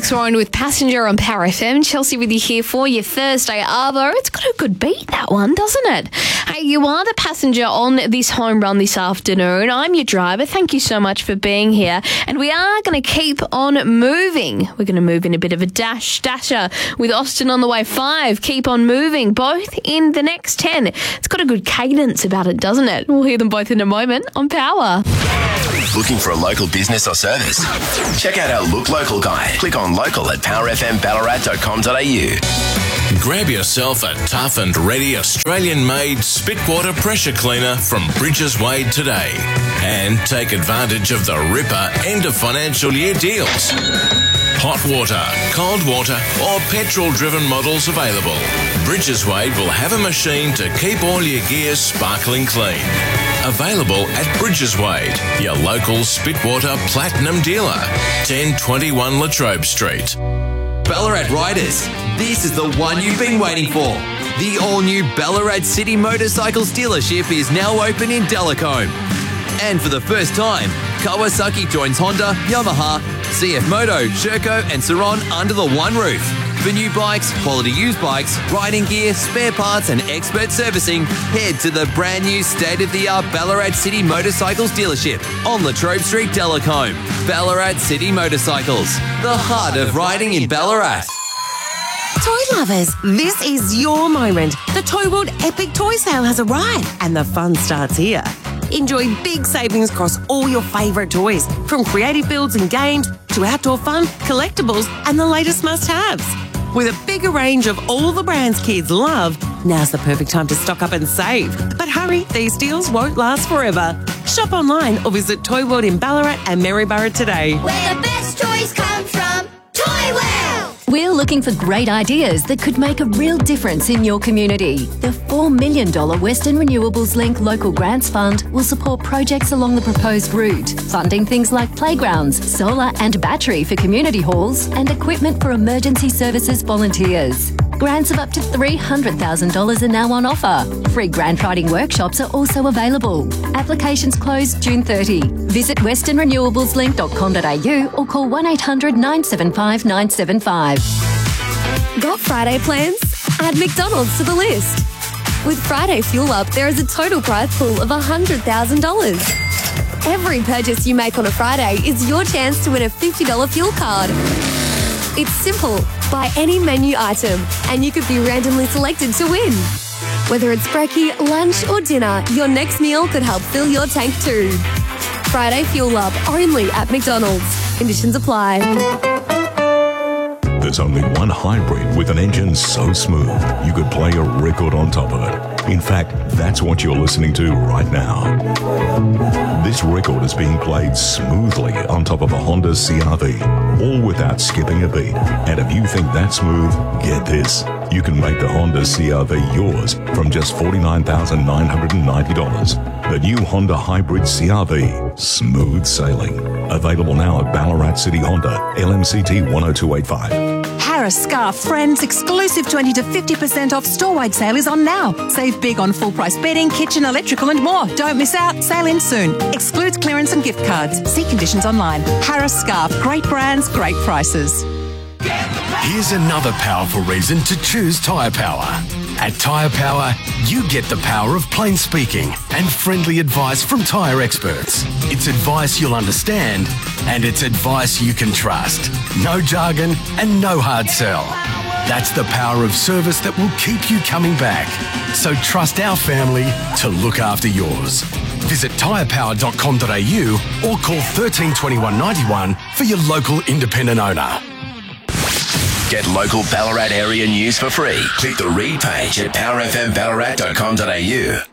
Alex Warren with Passenger on Power FM. Chelsea with you here for your Thursday Arvo. It's got a good beat, that one, doesn't it? Hey, you are the passenger on this home run this afternoon. I'm your driver. Thank you so much for being here. And we are going to keep on moving. We're going to move in a bit of a dasher with Austin on the way 5. Keep on moving, both in the next 10. It's got a good cadence about it, doesn't it? We'll hear them both in a moment on Power. Looking for a local business or service? Check out our Look Local guide. Click on local at powerfmballarat.com.au. Grab yourself a tough and ready Australian-made Spitwater pressure cleaner from Bridges Wade today and take advantage of the Ripper end of financial year deals. Hot water, cold water or petrol-driven models available. Bridges Wade will have a machine to keep all your gear sparkling clean. Available at Bridges Wade, your local Spitwater Platinum dealer, 1021 Latrobe Street. Ballarat Riders, this is the one you've been waiting for. The all-new Ballarat City Motorcycles dealership is now open in Delacombe. And for the first time, Kawasaki joins Honda, Yamaha, CF Moto, Sherco and Saron under the one roof. For new bikes, quality used bikes, riding gear, spare parts and expert servicing, head to the brand new state-of-the-art Ballarat City Motorcycles dealership on Latrobe Street, Delacombe. Ballarat City Motorcycles, the heart of riding in Ballarat. Toy lovers, this is your moment. The Toy World Epic Toy Sale has arrived and the fun starts here. Enjoy big savings across all your favourite toys, from creative builds and games to outdoor fun, collectibles and the latest must-haves. With a bigger range of all the brands kids love, now's the perfect time to stock up and save. But hurry, these deals won't last forever. Shop online or visit Toy World in Ballarat and Maryborough today. Where the best toys come from, Toy World! We're looking for great ideas that could make a real difference in your community. The $4 million Western Renewables Link Local Grants Fund will support projects along the proposed route, funding things like playgrounds, solar and battery for community halls, and equipment for emergency services volunteers. Grants of up to $300,000 are now on offer. Free grant writing workshops are also available. Applications close June 30. Visit westernrenewablesLink.com.au or call 1800 975 975. Got Friday plans? Add McDonald's to the list. With Friday Fuel Up, there is a total prize pool of $100,000. Every purchase you make on a Friday is your chance to win a $50 fuel card. It's simple. Buy any menu item and you could be randomly selected to win. Whether it's brekkie, lunch or dinner, your next meal could help fill your tank too. Friday Fuel Up, only at McDonald's. Conditions apply. There's only one hybrid with an engine so smooth you could play a record on top of it. In fact, that's what you're listening to right now. This record is being played smoothly on top of a Honda CR-V, all without skipping a beat. And if you think that's smooth, get this. You can make the Honda CR-V yours from just $49,990. The new Honda Hybrid CR-V, smooth sailing. Available now at Ballarat City Honda, LMCT 10285. Harris Scarf Friends exclusive 20 to 50% off store-wide sale is on now. Save big on full-price bedding, kitchen, electrical and more. Don't miss out. Sale ends soon. Excludes clearance and gift cards. See conditions online. Harris Scarf. Great brands, great prices. Here's another powerful reason to choose Tyre Power. At Tyre Power, you get the power of plain speaking and friendly advice from tyre experts. It's advice you'll understand and it's advice you can trust. No jargon and no hard sell. That's the power of service that will keep you coming back. So trust our family to look after yours. Visit tyrepower.com.au or call 13 21 91 for your local independent owner. Get local Ballarat area news for free. Click the read page at powerfmballarat.com.au.